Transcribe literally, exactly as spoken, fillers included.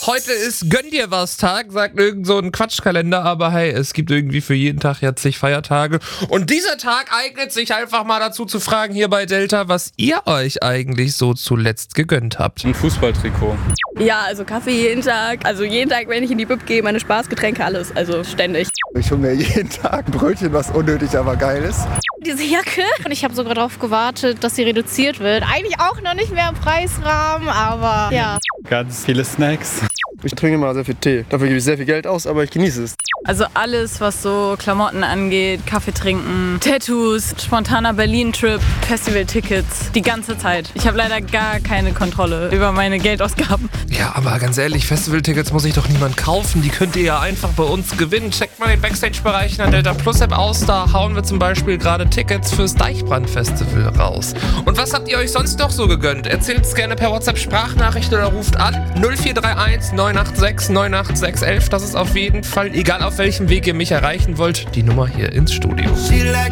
Heute ist Gönn dir was Tag, sagt irgend so ein Quatschkalender, aber hey, es gibt irgendwie für jeden Tag jetzt zig Feiertage. Und dieser Tag eignet sich einfach mal dazu zu fragen hier bei Delta, was ihr euch eigentlich so zuletzt gegönnt habt. Ein Fußballtrikot. Ja, also Kaffee jeden Tag. Also jeden Tag, wenn ich in die Bib gehe, meine Spaßgetränke, alles. Also ständig. Ich hole mir jeden Tag ein Brötchen, was unnötig, aber geil ist. Diese Jacke. Und ich habe sogar darauf gewartet, dass sie reduziert wird. Eigentlich auch noch nicht mehr im Preisrahmen, aber ja. Ganz viele Snacks. Ich trinke immer sehr viel Tee. Dafür gebe ich sehr viel Geld aus, aber ich genieße es. Also alles, was so Klamotten angeht, Kaffee trinken, Tattoos, spontaner Berlin-Trip, Festival-Tickets, die ganze Zeit. Ich habe leider gar keine Kontrolle über meine Geldausgaben. Ja, aber ganz ehrlich, Festival-Tickets muss sich doch niemand kaufen. Die könnt ihr ja einfach bei uns gewinnen. Checkt mal den Backstage-Bereich in der Delta Plus App aus. Da hauen wir zum Beispiel gerade Tickets fürs Deichbrand-Festival raus. Und was habt ihr euch sonst noch so gegönnt? Erzählt es gerne per WhatsApp-Sprachnachricht oder ruft an null vier drei eins neun acht sechs neun acht sechs eins eins. Das ist auf jeden Fall, egal auf welchem Weg ihr mich erreichen wollt, die Nummer hier ins Studio.